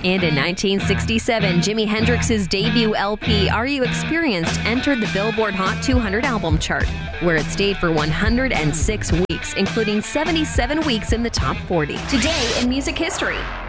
And in 1967, Jimi Hendrix's debut LP, Are You Experienced, entered the Billboard Hot 200 album chart, where it stayed for 106 weeks, including 77 weeks in the top 40. Today in music history.